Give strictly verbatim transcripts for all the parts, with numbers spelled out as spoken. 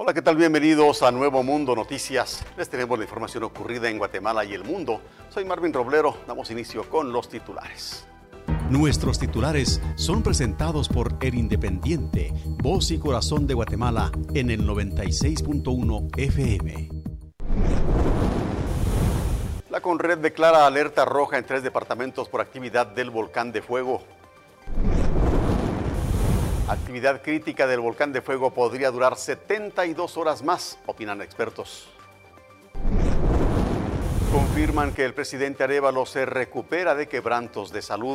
Hola, ¿qué tal? Bienvenidos a Nuevo Mundo Noticias. Les tenemos la información ocurrida en Guatemala y el mundo. Soy Marvin Roblero. Damos inicio con los titulares. Nuestros titulares son presentados por El Independiente, voz y corazón de Guatemala en el noventa y seis punto uno F M. La Conred declara alerta roja en tres departamentos por actividad del volcán de fuego. Actividad crítica del volcán de fuego podría durar setenta y dos horas más, opinan expertos. Confirman que el presidente Arévalo se recupera de quebrantos de salud.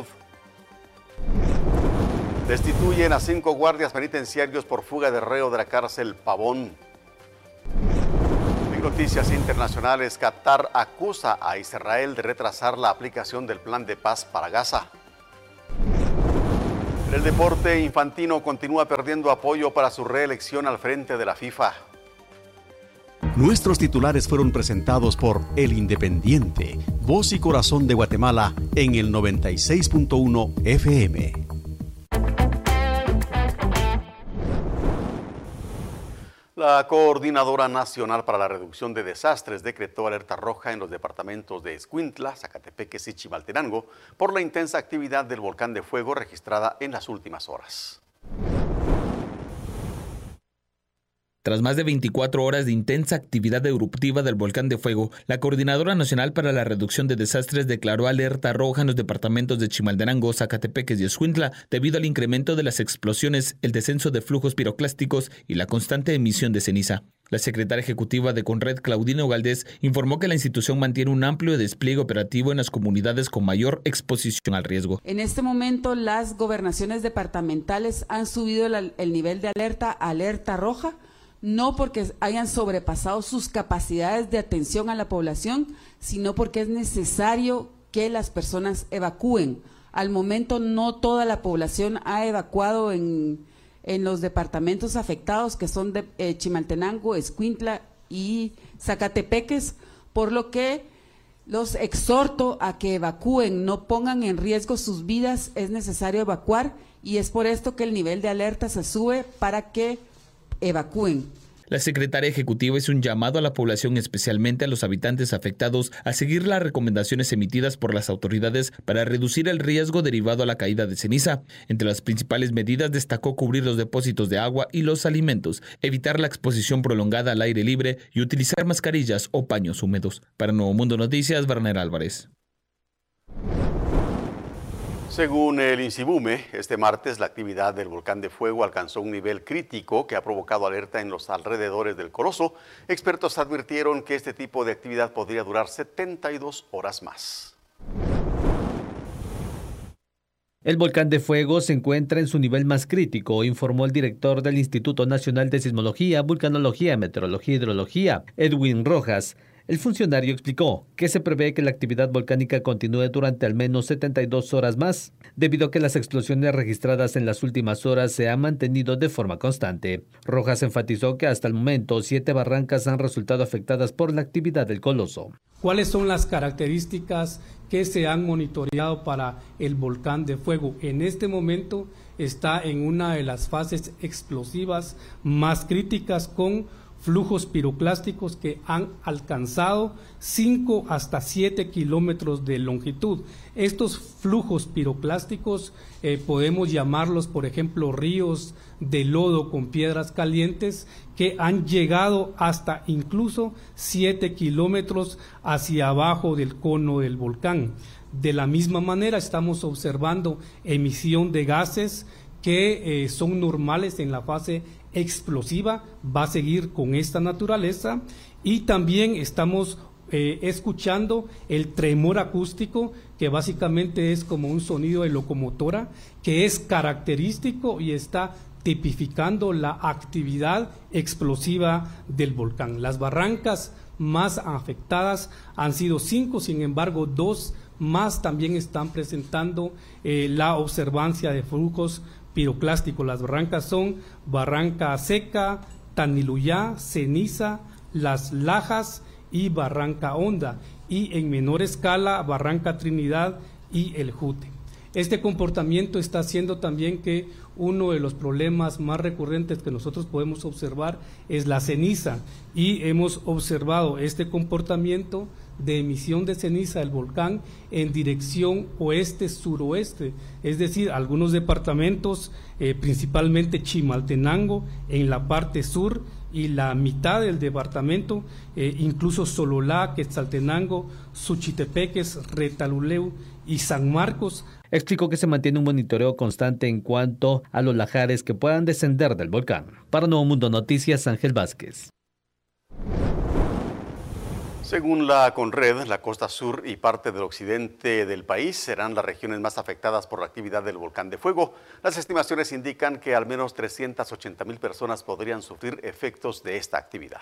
Destituyen a cinco guardias penitenciarios por fuga de reo de la cárcel Pavón. En noticias internacionales, Qatar acusa a Israel de retrasar la aplicación del plan de paz para Gaza. En el deporte, Infantino continúa perdiendo apoyo para su reelección al frente de la FIFA. Nuestros titulares fueron presentados por El Independiente, voz y corazón de Guatemala en el noventa y seis punto uno F M. La Coordinadora Nacional para la Reducción de Desastres decretó alerta roja en los departamentos de Escuintla, Zacatepeques y Chimaltenango por la intensa actividad del volcán de fuego registrada en las últimas horas. Tras más de veinticuatro horas de intensa actividad eruptiva del volcán de fuego, la Coordinadora Nacional para la Reducción de Desastres declaró alerta roja en los departamentos de Chimaltenango, Zacatepeques y Escuintla debido al incremento de las explosiones, el descenso de flujos piroclásticos y la constante emisión de ceniza. La secretaria ejecutiva de Conred, Claudina Ugaldés, informó que la institución mantiene un amplio despliegue operativo en las comunidades con mayor exposición al riesgo. En este momento, las gobernaciones departamentales han subido el, el nivel de alerta a alerta roja, no porque hayan sobrepasado sus capacidades de atención a la población, sino porque es necesario que las personas evacúen. Al momento no toda la población ha evacuado en, en los departamentos afectados, que son de eh, Chimaltenango, Escuintla y Zacatepeques, por lo que los exhorto a que evacúen, no pongan en riesgo sus vidas, es necesario evacuar y es por esto que el nivel de alerta se sube para que evacúen. La secretaria ejecutiva hizo un llamado a la población, especialmente a los habitantes afectados, a seguir las recomendaciones emitidas por las autoridades para reducir el riesgo derivado a la caída de ceniza. Entre las principales medidas destacó cubrir los depósitos de agua y los alimentos, evitar la exposición prolongada al aire libre y utilizar mascarillas o paños húmedos. Para Nuevo Mundo Noticias, Werner Álvarez. Según el INSIBUME, este martes la actividad del volcán de fuego alcanzó un nivel crítico que ha provocado alerta en los alrededores del coloso. Expertos advirtieron que este tipo de actividad podría durar setenta y dos horas más. El volcán de fuego se encuentra en su nivel más crítico, informó el director del Instituto Nacional de Sismología, Vulcanología, Meteorología y Hidrología, Edwin Rojas. El funcionario explicó que se prevé que la actividad volcánica continúe durante al menos setenta y dos horas más, debido a que las explosiones registradas en las últimas horas se han mantenido de forma constante. Rojas enfatizó que hasta el momento siete barrancas han resultado afectadas por la actividad del coloso. ¿Cuáles son las características que se han monitoreado para el volcán de fuego? En este momento está en una de las fases explosivas más críticas, con flujos piroclásticos que han alcanzado cinco hasta siete kilómetros de longitud. Estos flujos piroclásticos eh, podemos llamarlos, por ejemplo, ríos de lodo con piedras calientes que han llegado hasta incluso siete kilómetros hacia abajo del cono del volcán. De la misma manera estamos observando emisión de gases que eh, son normales en la fase explosiva, va a seguir con esta naturaleza, y también estamos eh, escuchando el tremor acústico, que básicamente es como un sonido de locomotora, que es característico y está tipificando la actividad explosiva del volcán. Las barrancas más afectadas han sido cinco, sin embargo, dos más también están presentando eh, la observancia de flujos piroclásticos. Las barrancas son Barranca Seca, Taniluyá, Ceniza, Las Lajas y Barranca Honda, y en menor escala Barranca Trinidad y El Jute. Este comportamiento está haciendo también que uno de los problemas más recurrentes que nosotros podemos observar es la ceniza, y hemos observado este comportamiento de emisión de ceniza del volcán en dirección oeste-suroeste, es decir, algunos departamentos, eh, principalmente Chimaltenango, en la parte sur, y la mitad del departamento, eh, incluso Sololá, Quetzaltenango, Suchitepeques, Retaluleu y San Marcos. Explicó que se mantiene un monitoreo constante en cuanto a los lajares que puedan descender del volcán. Para Nuevo Mundo Noticias, Ángel Vázquez. Según la CONRED, la costa sur y parte del occidente del país serán las regiones más afectadas por la actividad del volcán de fuego. Las estimaciones indican que al menos trescientas ochenta mil personas podrían sufrir efectos de esta actividad.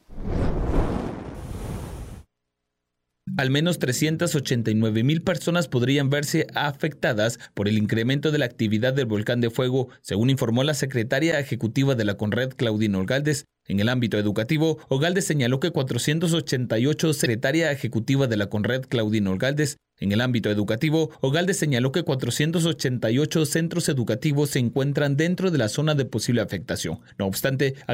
Al menos trescientas ochenta y nueve mil personas podrían verse afectadas por el incremento de la actividad del volcán de fuego, según informó la secretaria ejecutiva de la CONRED, Claudina Ogaldes. En el ámbito educativo, Ogaldes señaló que cuatrocientos ochenta y ocho, secretaria ejecutiva de la CONRED, Claudina Ogaldes. En el ámbito educativo, Ogaldes señaló que cuatrocientos ochenta y ocho centros educativos se encuentran dentro de la zona de posible afectación. No obstante,